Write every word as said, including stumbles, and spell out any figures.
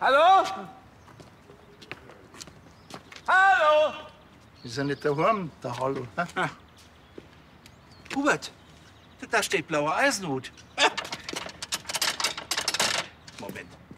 Hallo? Hallo? Ist er nicht daheim, der Hallo? Ah. Hubert, da steht blauer Eisenhut. Moment.